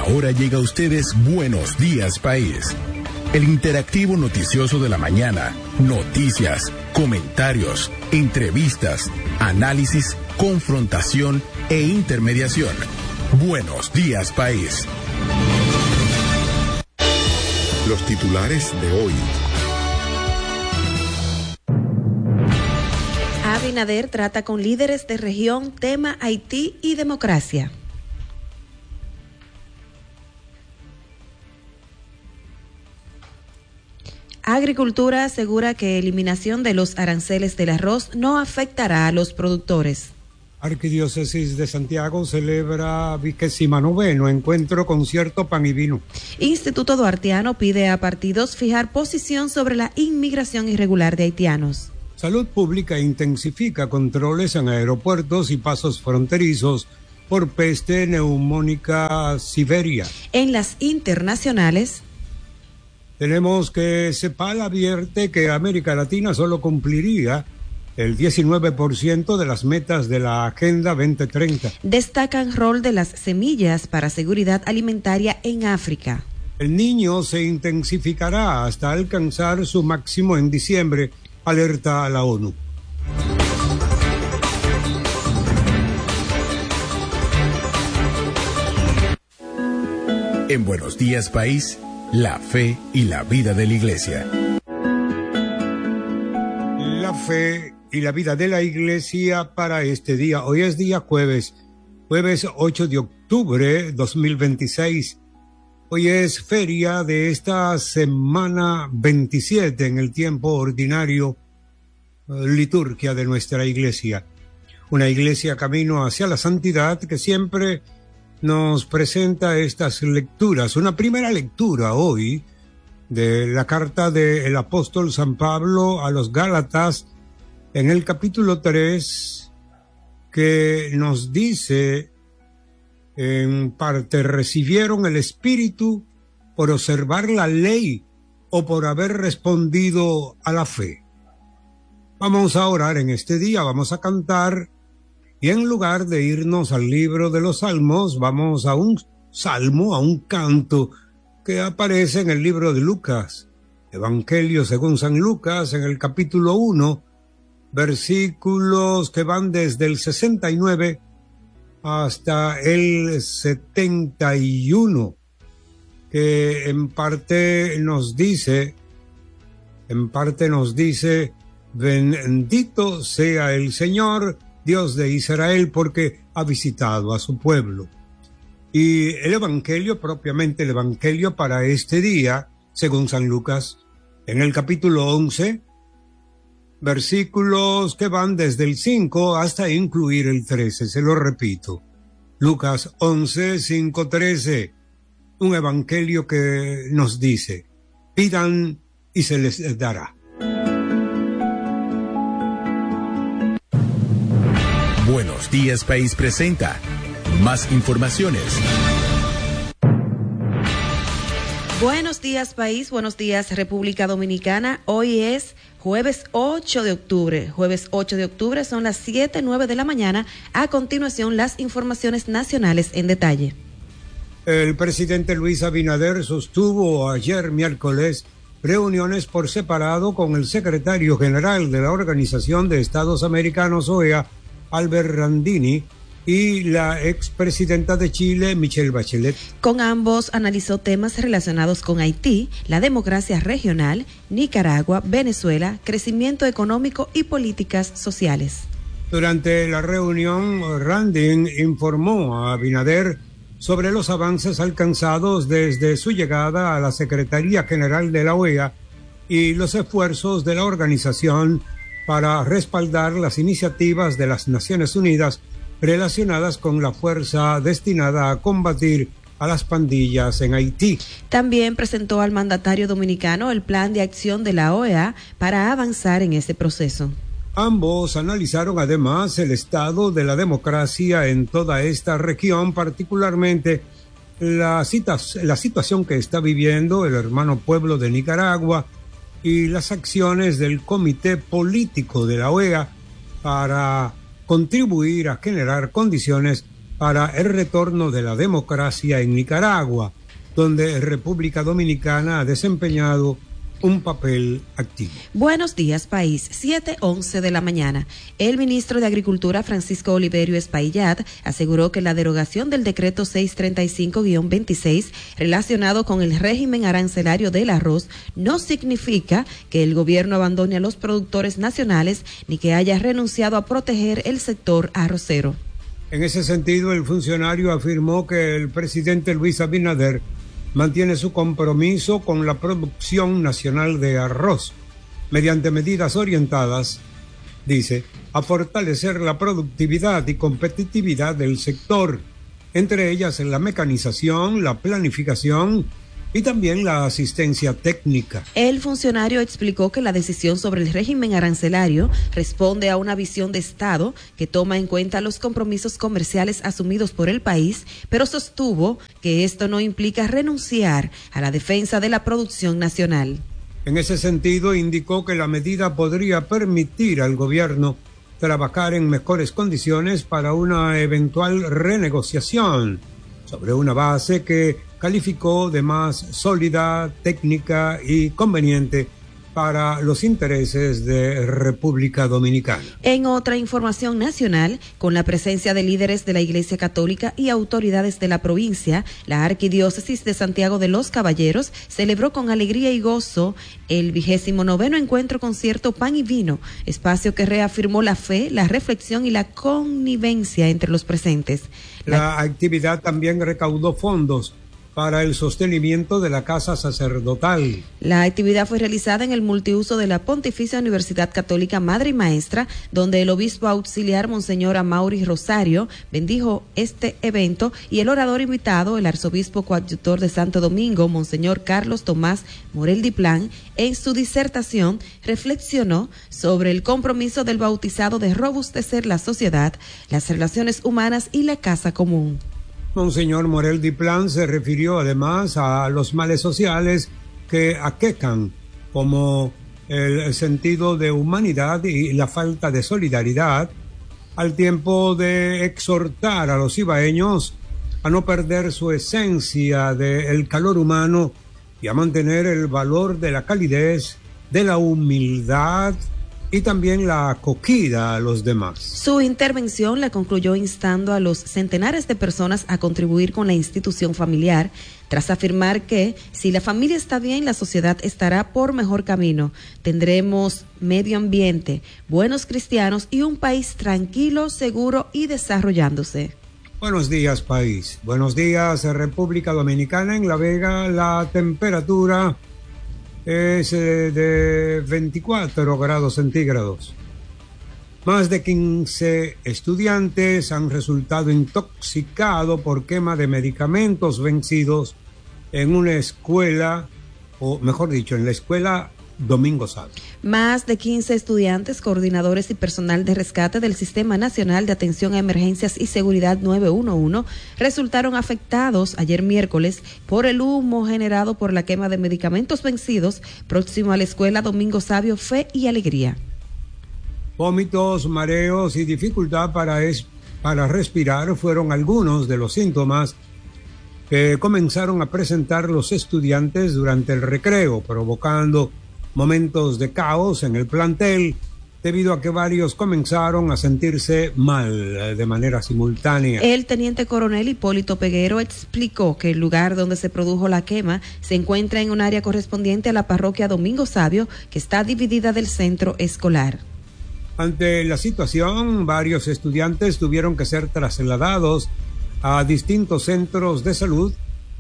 Ahora llega a ustedes Buenos Días País, el interactivo noticioso de la mañana. Noticias, comentarios, entrevistas, análisis, confrontación e intermediación. Buenos Días País. Los titulares de hoy. Abinader trata con líderes de región tema Haití y democracia. Agricultura asegura que eliminación de los aranceles del arroz no afectará a los productores. Arquidiócesis de Santiago celebra 29º encuentro concierto Pan y Vino. Instituto Duartiano pide a partidos fijar posición sobre la inmigración irregular de haitianos. Salud Pública intensifica controles en aeropuertos y pasos fronterizos por peste neumónica Siberia. En las internacionales, tenemos que CEPAL advierte que América Latina solo cumpliría el 19% de las metas de la Agenda 2030. Destacan rol de las semillas para seguridad alimentaria en África. El Niño se intensificará hasta alcanzar su máximo en diciembre, alerta a la ONU. En Buenos Días País, la fe y la vida de la Iglesia. La fe y la vida de la Iglesia para este día. Hoy es día jueves 8 de octubre 2026. Hoy es feria de esta semana 27 en el tiempo ordinario, liturgia de nuestra Iglesia. Una Iglesia camino hacia la santidad que siempre nos presenta estas lecturas. Una primera lectura hoy de la carta del apóstol San Pablo a los Gálatas en el capítulo 3, que nos dice en parte: recibieron el Espíritu por observar la ley o por haber respondido a la fe. Vamos a orar en este día, vamos a cantar. Y en lugar de irnos al libro de los Salmos, vamos a un salmo, a un canto que aparece en el libro de Lucas, Evangelio según San Lucas, en el capítulo 1, versículos que van desde el 69 hasta el 71, que en parte nos dice, bendito sea el Señor, Dios de Israel, porque ha visitado a su pueblo. Y el Evangelio, propiamente el Evangelio para este día, según San Lucas, en el capítulo 11, versículos que van desde el 5 hasta incluir el 13, se lo repito. Lucas 11, 5, 13, un Evangelio que nos dice: pidan y se les dará. Buenos Días País presenta más informaciones. Buenos días País, buenos días República Dominicana. Hoy es jueves 8 de octubre. Jueves 8 de octubre son las 7:09 de la mañana. A continuación, las informaciones nacionales en detalle. El presidente Luis Abinader sostuvo ayer miércoles reuniones por separado con el secretario general de la Organización de Estados Americanos, OEA, Albert Randini, y la expresidenta de Chile, Michelle Bachelet. Con ambos analizó temas relacionados con Haití, la democracia regional, Nicaragua, Venezuela, crecimiento económico y políticas sociales. Durante la reunión, Randini informó a Abinader sobre los avances alcanzados desde su llegada a la Secretaría General de la OEA y los esfuerzos de la organización para respaldar las iniciativas de las Naciones Unidas relacionadas con la fuerza destinada a combatir a las pandillas en Haití. También presentó al mandatario dominicano el plan de acción de la OEA para avanzar en ese proceso. Ambos analizaron además el estado de la democracia en toda esta región, particularmente la situación que está viviendo el hermano pueblo de Nicaragua y las acciones del Comité Político de la OEA para contribuir a generar condiciones para el retorno de la democracia en Nicaragua, donde República Dominicana ha desempeñado un papel activo. Buenos días, país. 7:11 de la mañana. El ministro de Agricultura, Francisco Oliverio Espaillat, aseguró que la derogación del decreto 635-26 relacionado con el régimen arancelario del arroz no significa que el gobierno abandone a los productores nacionales ni que haya renunciado a proteger el sector arrocero. En ese sentido, el funcionario afirmó que el presidente Luis Abinader mantiene su compromiso con la producción nacional de arroz, mediante medidas orientadas, dice, a fortalecer la productividad y competitividad del sector, entre ellas la mecanización, la planificación y también la asistencia técnica. El funcionario explicó que la decisión sobre el régimen arancelario responde a una visión de Estado que toma en cuenta los compromisos comerciales asumidos por el país, pero sostuvo que esto no implica renunciar a la defensa de la producción nacional. En ese sentido, indicó que la medida podría permitir al gobierno trabajar en mejores condiciones para una eventual renegociación, sobre una base que calificó de más sólida, técnica y conveniente para los intereses de República Dominicana. En otra información nacional, con la presencia de líderes de la Iglesia Católica y autoridades de la provincia, la Arquidiócesis de Santiago de los Caballeros celebró con alegría y gozo el 29º Encuentro Concierto Pan y Vino, espacio que reafirmó la fe, la reflexión y la connivencia entre los presentes. La actividad también recaudó fondos para el sostenimiento de la Casa Sacerdotal. La actividad fue realizada en el multiuso de la Pontificia Universidad Católica Madre y Maestra, donde el obispo auxiliar Monseñor Amaury Rosario bendijo este evento y el orador invitado, el arzobispo coadjutor de Santo Domingo, Monseñor Carlos Tomás Morel Diplán, en su disertación reflexionó sobre el compromiso del bautizado de robustecer la sociedad, las relaciones humanas y la casa común. Monseñor Morel Diplán se refirió además a los males sociales que aquejan, como el sentido de humanidad y la falta de solidaridad, al tiempo de exhortar a los ibaeños a no perder su esencia del calor humano y a mantener el valor de la calidez, de la humildad y también la acogida a los demás. Su intervención la concluyó instando a los centenares de personas a contribuir con la institución familiar, tras afirmar que si la familia está bien, la sociedad estará por mejor camino. Tendremos medio ambiente, buenos cristianos y un país tranquilo, seguro y desarrollándose. Buenos días, país. Buenos días, República Dominicana. En La Vega la temperatura es de 24 grados centígrados. Más de 15 estudiantes han resultado intoxicados por quema de medicamentos vencidos en una escuela, o mejor dicho, en la escuela Domingo Sabio. Más de 15 estudiantes, coordinadores y personal de rescate del Sistema Nacional de Atención a Emergencias y Seguridad 911 resultaron afectados ayer miércoles por el humo generado por la quema de medicamentos vencidos próximo a la escuela Domingo Sabio Fe y Alegría. Vómitos, mareos y dificultad para respirar fueron algunos de los síntomas que comenzaron a presentar los estudiantes durante el recreo, provocando momentos de caos en el plantel, debido a que varios comenzaron a sentirse mal de manera simultánea. El teniente coronel Hipólito Peguero explicó que el lugar donde se produjo la quema se encuentra en un área correspondiente a la parroquia Domingo Sabio, que está dividida del centro escolar. Ante la situación, varios estudiantes tuvieron que ser trasladados a distintos centros de salud.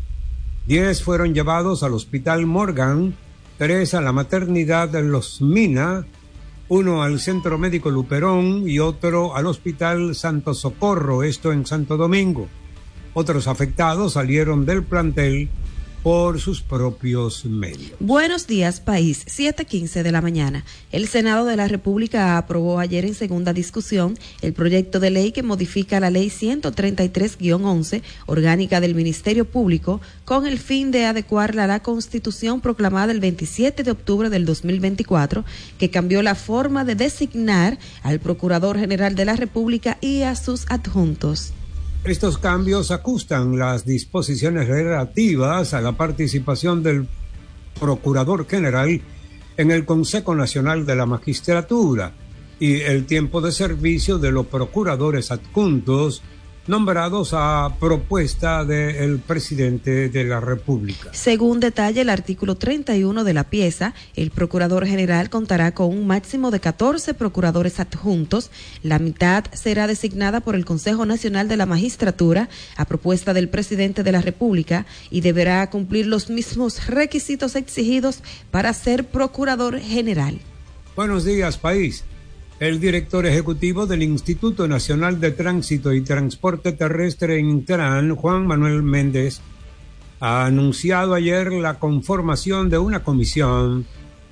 10 fueron llevados al Hospital Morgan, 3 a la maternidad de Los Mina, 1 al Centro Médico Luperón y otro al Hospital Santo Socorro, esto en Santo Domingo. Otros afectados salieron del plantel por sus propios medios. Buenos días, país. 7:15 de la mañana. El Senado de la República aprobó ayer en segunda discusión el proyecto de ley que modifica la ley 133-11, orgánica del Ministerio Público, con el fin de adecuarla a la Constitución proclamada el 27 de octubre del 2024, que cambió la forma de designar al Procurador General de la República y a sus adjuntos. Estos cambios ajustan las disposiciones relativas a la participación del Procurador General en el Consejo Nacional de la Magistratura y el tiempo de servicio de los procuradores adjuntos nombrados a propuesta del presidente de la República. Según detalla el artículo 31 de la pieza, el Procurador General contará con un máximo de 14 procuradores adjuntos. La mitad será designada por el Consejo Nacional de la Magistratura a propuesta del presidente de la República y deberá cumplir los mismos requisitos exigidos para ser Procurador General. Buenos días, país. El director ejecutivo del Instituto Nacional de Tránsito y Transporte Terrestre Intran, Juan Manuel Méndez, ha anunciado ayer la conformación de una comisión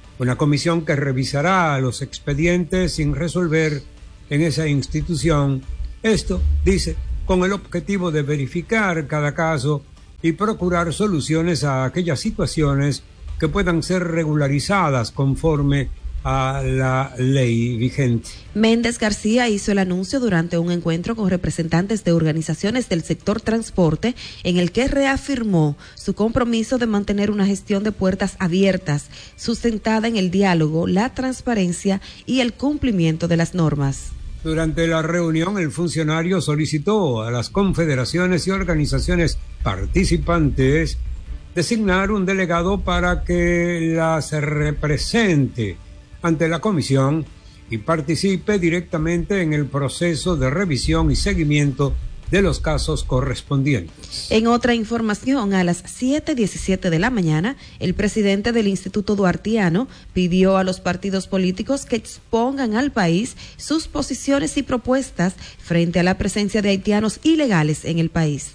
que revisará los expedientes sin resolver en esa institución. Esto, dice, con el objetivo de verificar cada caso y procurar soluciones a aquellas situaciones que puedan ser regularizadas conforme a la ley vigente. Méndez García hizo el anuncio durante un encuentro con representantes de organizaciones del sector transporte, en el que reafirmó su compromiso de mantener una gestión de puertas abiertas, sustentada en el diálogo, la transparencia y el cumplimiento de las normas. Durante la reunión, el funcionario solicitó a las confederaciones y organizaciones participantes designar un delegado para que las represente ante la comisión y participe directamente en el proceso de revisión y seguimiento de los casos correspondientes. En otra información, a las 7:17 de la mañana, el presidente del Instituto Duartiano pidió a los partidos políticos que expongan al país sus posiciones y propuestas frente a la presencia de haitianos ilegales en el país.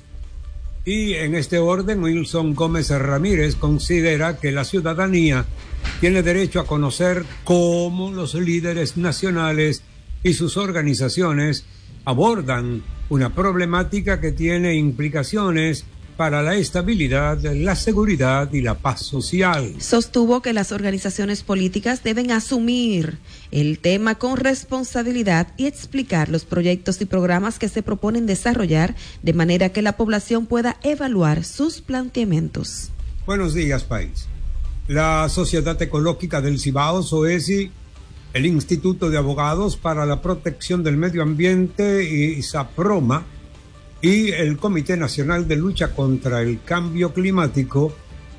Y en este orden, Wilson Gómez Ramírez considera que la ciudadanía tiene derecho a conocer cómo los líderes nacionales y sus organizaciones abordan una problemática que tiene implicaciones para la estabilidad, la seguridad y la paz social. Sostuvo que las organizaciones políticas deben asumir el tema con responsabilidad y explicar los proyectos y programas que se proponen desarrollar de manera que la población pueda evaluar sus planteamientos. Buenos días, país. La Sociedad Ecológica del Cibao, SOECI, el Instituto de Abogados para la Protección del Medio Ambiente y SAPROMA y el Comité Nacional de Lucha contra el Cambio Climático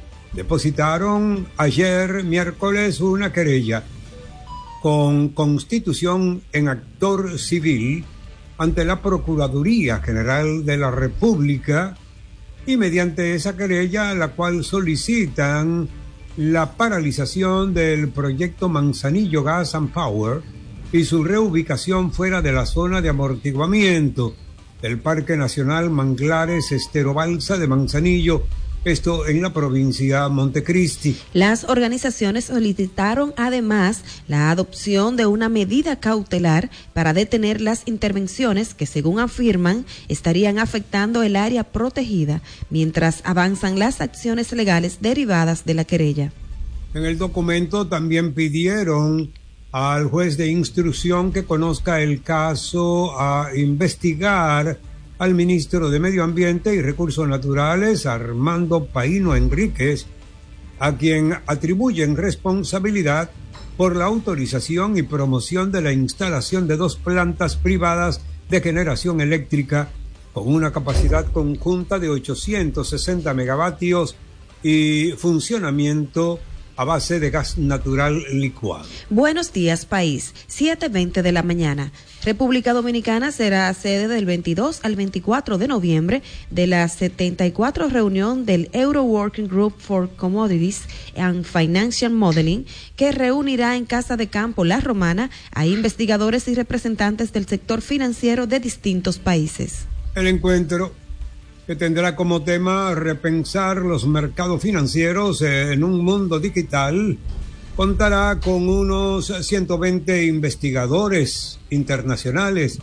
depositaron ayer miércoles una querella con constitución en actor civil ante la Procuraduría General de la República, y mediante esa querella, la cual solicitan la paralización del proyecto Manzanillo Gas and Power y su reubicación fuera de la zona de amortiguamiento del Parque Nacional Manglares Estero Balsa de Manzanillo, esto en la provincia Montecristi. Las organizaciones solicitaron además la adopción de una medida cautelar para detener las intervenciones que, según afirman, estarían afectando el área protegida mientras avanzan las acciones legales derivadas de la querella. En el documento también pidieron al juez de instrucción que conozca el caso, a investigar al ministro de Medio Ambiente y Recursos Naturales, Armando Paino Enríquez, a quien atribuyen responsabilidad por la autorización y promoción de la instalación de 2 plantas privadas de generación eléctrica con una capacidad conjunta de 860 megavatios y funcionamiento a base de gas natural licuado. Buenos días, país. 7:20 de la mañana. República Dominicana será sede del 22 al 24 de noviembre de la 74 reunión del Euro Working Group for Commodities and Financial Modeling, que reunirá en Casa de Campo La Romana a investigadores y representantes del sector financiero de distintos países. El encuentro, que tendrá como tema repensar los mercados financieros en un mundo digital, contará con unos 120 investigadores internacionales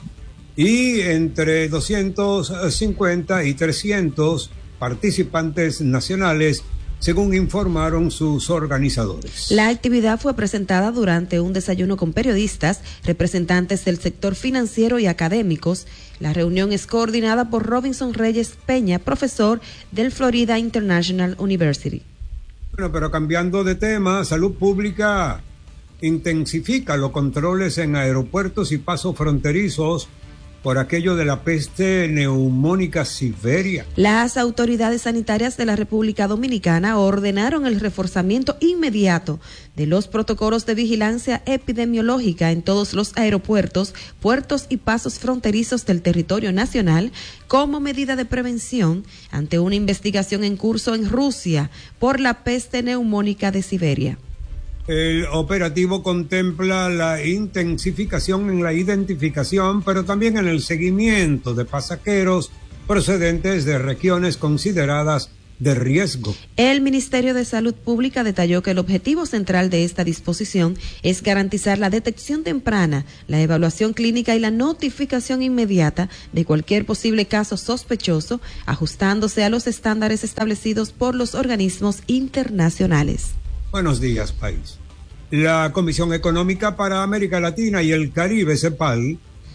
y entre 250 y 300 participantes nacionales según informaron sus organizadores. La actividad fue presentada durante un desayuno con periodistas, representantes del sector financiero y académicos. La reunión es coordinada por Robinson Reyes Peña, profesor del Florida International University. Bueno, pero cambiando de tema, Salud Pública intensifica los controles en aeropuertos y pasos fronterizos por aquello de la peste neumónica siberia. Las autoridades sanitarias de la República Dominicana ordenaron el reforzamiento inmediato de los protocolos de vigilancia epidemiológica en todos los aeropuertos, puertos y pasos fronterizos del territorio nacional como medida de prevención ante una investigación en curso en Rusia por la peste neumónica de Siberia. El operativo contempla la intensificación en la identificación, pero también en el seguimiento de pasajeros procedentes de regiones consideradas de riesgo. El Ministerio de Salud Pública detalló que el objetivo central de esta disposición es garantizar la detección temprana, la evaluación clínica y la notificación inmediata de cualquier posible caso sospechoso, ajustándose a los estándares establecidos por los organismos internacionales. Buenos días, país. La Comisión Económica para América Latina y el Caribe, CEPAL,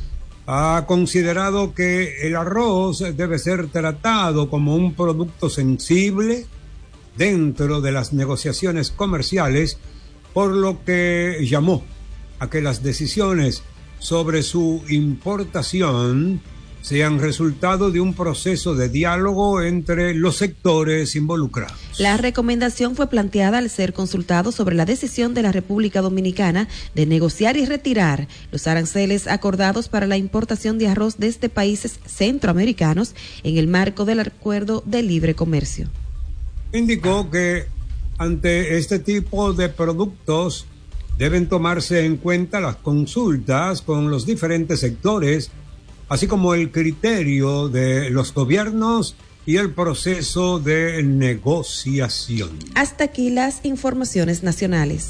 ha considerado que el arroz debe ser tratado como un producto sensible dentro de las negociaciones comerciales, por lo que llamó a que las decisiones sobre su importación sean resultado de un proceso de diálogo entre los sectores involucrados. La recomendación fue planteada al ser consultado sobre la decisión de la República Dominicana de negociar y retirar los aranceles acordados para la importación de arroz desde países centroamericanos en el marco del Acuerdo de Libre Comercio. Indicó que ante este tipo de productos deben tomarse en cuenta las consultas con los diferentes sectores, así como el criterio de los gobiernos y el proceso de negociación. Hasta aquí las informaciones nacionales.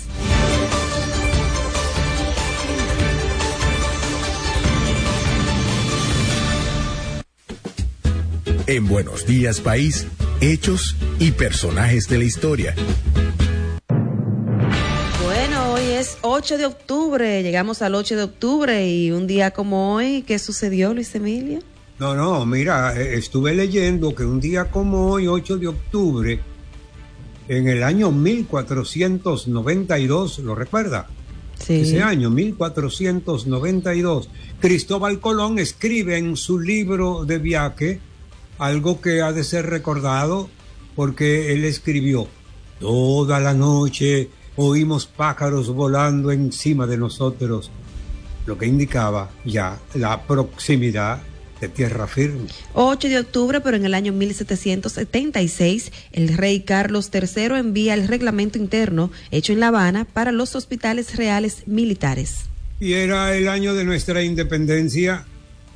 En Buenos Días País, hechos y personajes de la historia. Es 8 de octubre, llegamos al 8 de octubre y un día como hoy, ¿qué sucedió, Luis Emilio? No, mira, estuve leyendo que un día como hoy, 8 de octubre, en el año 1492, ¿lo recuerda? Sí. Ese año, 1492, Cristóbal Colón escribe en su libro de viaje algo que ha de ser recordado porque él escribió: toda la noche oímos pájaros volando encima de nosotros, lo que indicaba ya la proximidad de tierra firme. 8 de octubre, pero en el año 1776, el rey Carlos III envía el reglamento interno hecho en La Habana para los hospitales reales militares. Y era el año de nuestra independencia,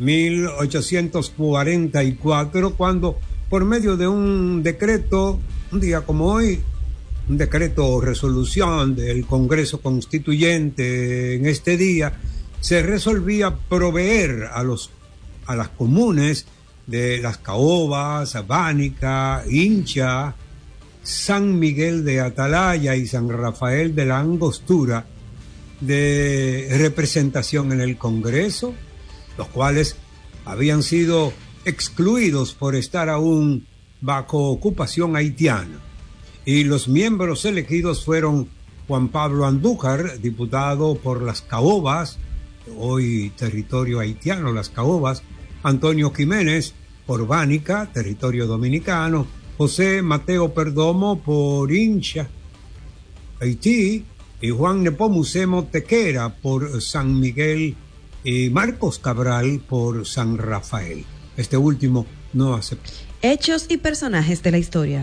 1844, cuando por medio de un decreto, un día como hoy, un decreto o resolución del Congreso Constituyente en este día, se resolvía proveer a las comunes de Las Caobas, Abánica, Hincha, San Miguel de Atalaya y San Rafael de la Angostura de representación en el Congreso, los cuales habían sido excluidos por estar aún bajo ocupación haitiana. Y los miembros elegidos fueron Juan Pablo Andújar, diputado por Las Caobas, hoy territorio haitiano, Las Caobas; Antonio Jiménez por Bánica, territorio dominicano; José Mateo Perdomo por Hincha, Haití; y Juan Nepomucemo Tequera por San Miguel, y Marcos Cabral por San Rafael. Este último no aceptó. Hechos y personajes de la historia.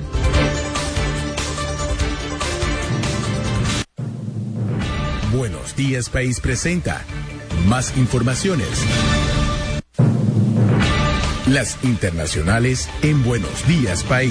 Buenos Días País presenta más informaciones. Las internacionales en Buenos Días País.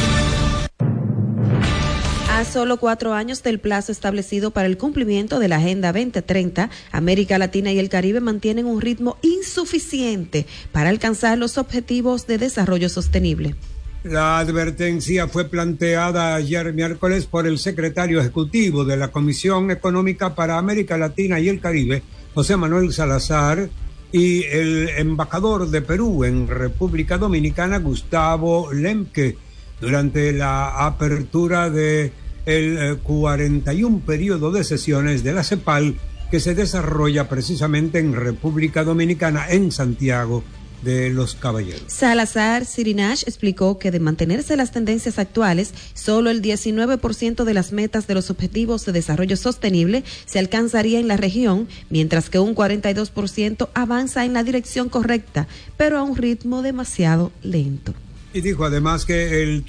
A solo 4 años del plazo establecido para el cumplimiento de la Agenda 2030, América Latina y el Caribe mantienen un ritmo insuficiente para alcanzar los objetivos de desarrollo sostenible. La advertencia fue planteada ayer miércoles por el secretario ejecutivo de la Comisión Económica para América Latina y el Caribe, José Manuel Salazar, y el embajador de Perú en República Dominicana, Gustavo Lemke, durante la apertura de el 41 periodo de sesiones de la CEPAL, que se desarrolla precisamente en República Dominicana, en Santiago de los Caballeros. Salazar Sirinash explicó que de mantenerse las tendencias actuales, solo el 19% de las metas de los Objetivos de Desarrollo Sostenible se alcanzaría en la región, mientras que un 42% avanza en la dirección correcta, pero a un ritmo demasiado lento. Y dijo además que el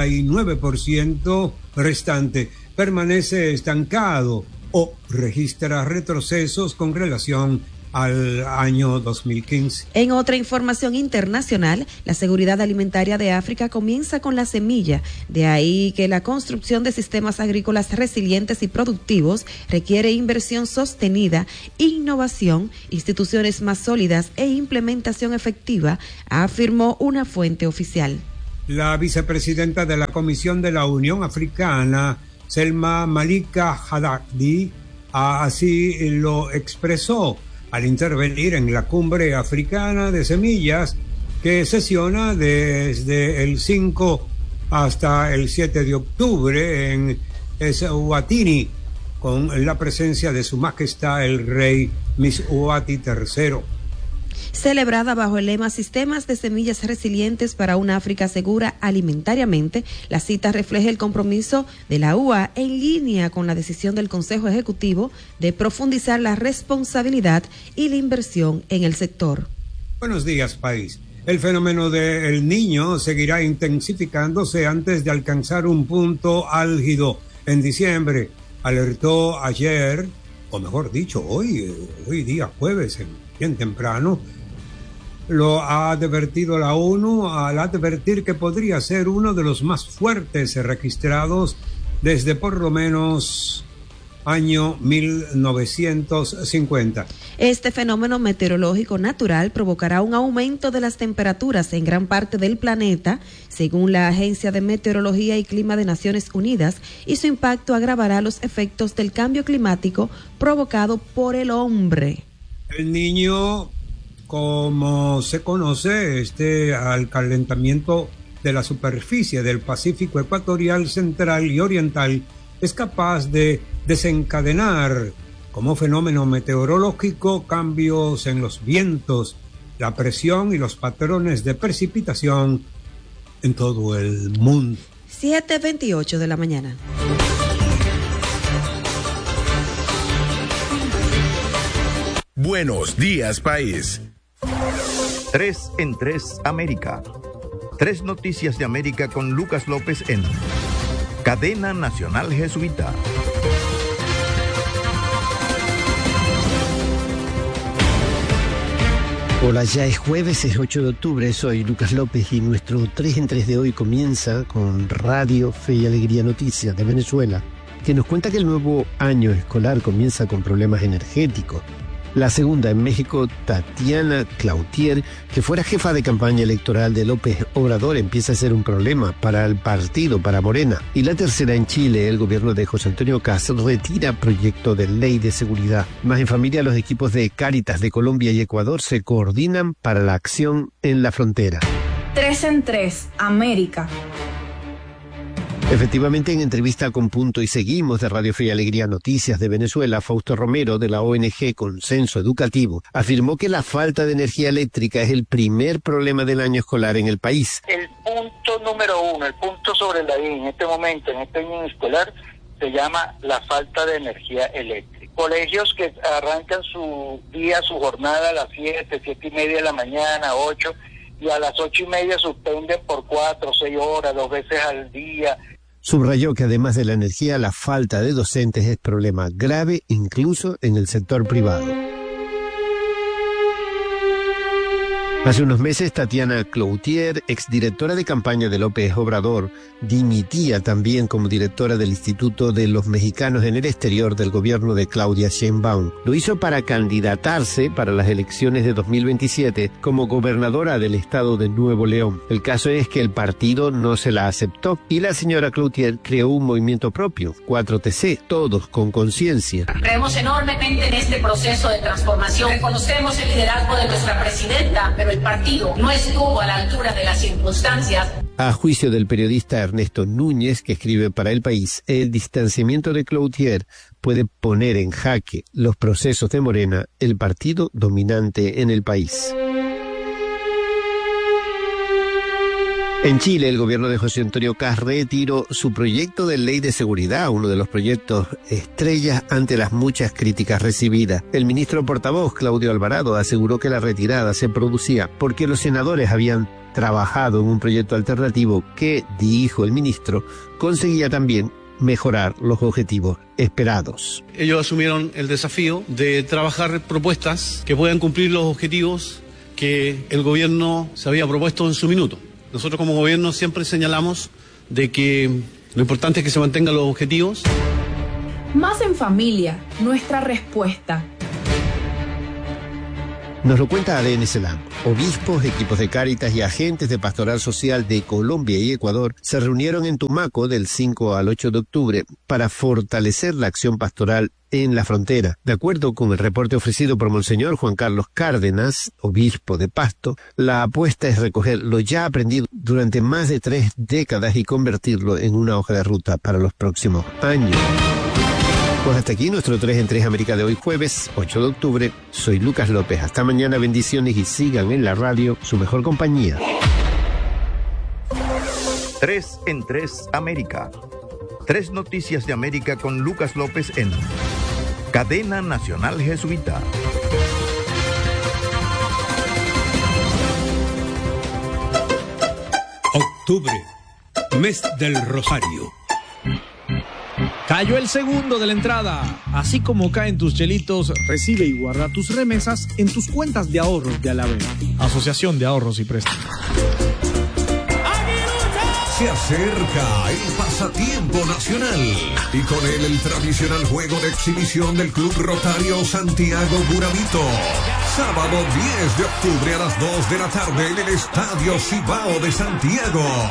39% restante permanece estancado o registra retrocesos con relación al año 2015. En otra información internacional, la seguridad alimentaria de África comienza con la semilla. De ahí que la construcción de sistemas agrícolas resilientes y productivos requiere inversión sostenida, innovación, instituciones más sólidas e implementación efectiva, afirmó una fuente oficial. La vicepresidenta de la Comisión de la Unión Africana, Selma Malika Haddadi, así lo expresó al intervenir en la Cumbre Africana de Semillas, que sesiona desde el 5 hasta el 7 de octubre en Eswatini, con la presencia de Su Majestad el Rey Mswati III. Celebrada bajo el lema Sistemas de Semillas Resilientes para una África Segura Alimentariamente, la cita refleja el compromiso de la UA en línea con la decisión del Consejo Ejecutivo de profundizar la responsabilidad y la inversión en el sector. Buenos días, país. El fenómeno del Niño seguirá intensificándose antes de alcanzar un punto álgido en diciembre, alertó ayer, o mejor dicho, hoy día jueves, bien temprano. Lo ha advertido la ONU al advertir que podría ser uno de los más fuertes registrados desde por lo menos año 1950. Este fenómeno meteorológico natural provocará un aumento de las temperaturas en gran parte del planeta, según la Agencia de Meteorología y Clima de Naciones Unidas, y su impacto agravará los efectos del cambio climático provocado por el hombre. El Niño, como se conoce, al calentamiento de la superficie del Pacífico ecuatorial, central y oriental, es capaz de desencadenar como fenómeno meteorológico cambios en los vientos, la presión y los patrones de precipitación en todo el mundo. 7:28 de la mañana. Buenos días, país. 3 en 3 América. 3 noticias de América con Lucas López en Cadena Nacional Jesuita. Hola, ya es jueves, es 8 de octubre, soy Lucas López y nuestro 3 en 3 de hoy comienza con Radio Fe y Alegría Noticias de Venezuela, que nos cuenta que el nuevo año escolar comienza con problemas energéticos. La segunda en México, Tatiana Cloutier, que fuera jefa de campaña electoral de López Obrador, empieza a ser un problema para el partido, para Morena. Y la tercera en Chile, el gobierno de José Antonio Kast retira proyecto de ley de seguridad. Más en familia, los equipos de Cáritas de Colombia y Ecuador se coordinan para la acción en la frontera. 3 en 3, América. Efectivamente, en entrevista con Punto y Seguimos de Radio Fe y Alegría Noticias de Venezuela, Fausto Romero, de la ONG Consenso Educativo, afirmó que la falta de energía eléctrica es el primer problema del año escolar en el país. El punto número 1, el punto sobre la I en este momento, en este año escolar, se llama la falta de energía eléctrica. Colegios que arrancan su día, su jornada a las 7:30 de la mañana, 8, y a las 8:30 suspenden por 4 o 6 horas, 2 veces al día. Subrayó que además de la energía, la falta de docentes es problema grave incluso en el sector privado. Hace unos meses, Tatiana Cloutier, exdirectora de campaña de López Obrador, dimitía también como directora del Instituto de los Mexicanos en el Exterior del gobierno de Claudia Sheinbaum. Lo hizo para candidatarse para las elecciones de 2027 como gobernadora del estado de Nuevo León. El caso es que el partido no se la aceptó y la señora Cloutier creó un movimiento propio, 4TC, todos con conciencia. Creemos enormemente en este proceso de transformación. Reconocemos el liderazgo de nuestra presidenta, pero el partido no estuvo a la altura de las circunstancias. A juicio del periodista Ernesto Núñez, que escribe para El País, el distanciamiento de Cloutier puede poner en jaque los procesos de Morena, el partido dominante en el país. En Chile, el gobierno de José Antonio Kast retiró su proyecto de ley de seguridad, uno de los proyectos estrellas ante las muchas críticas recibidas. El ministro portavoz, Claudio Alvarado, aseguró que la retirada se producía porque los senadores habían trabajado en un proyecto alternativo que, dijo el ministro, conseguía también mejorar los objetivos esperados. Ellos asumieron el desafío de trabajar propuestas que puedan cumplir los objetivos que el gobierno se había propuesto en su minuto. Nosotros como gobierno siempre señalamos de que lo importante es que se mantengan los objetivos. Más en familia, nuestra respuesta. Nos lo cuenta ADN Celam. Obispos, equipos de Cáritas y agentes de Pastoral Social de Colombia y Ecuador se reunieron en Tumaco del 5 al 8 de octubre para fortalecer la acción pastoral en la frontera. De acuerdo con el reporte ofrecido por Monseñor Juan Carlos Cárdenas, obispo de Pasto, la apuesta es recoger lo ya aprendido durante más de 3 décadas y convertirlo en una hoja de ruta para los próximos años. Pues hasta aquí nuestro 3 en 3 América de hoy, jueves 8 de octubre. Soy Lucas López. Hasta mañana, bendiciones y sigan en la radio, su mejor compañía. 3 en 3 América. 3 noticias de América con Lucas López en Cadena Nacional Jesuita. Octubre, mes del Rosario. Cayó el segundo de la entrada. Así como caen tus chelitos, recibe y guarda tus remesas en tus cuentas de ahorros de Alavera. Asociación de Ahorros y Préstamos. Se acerca el pasatiempo nacional y con él el tradicional juego de exhibición del Club Rotario Santiago Burabito. Sábado 10 de octubre a las 2 de la tarde en el Estadio Cibao de Santiago.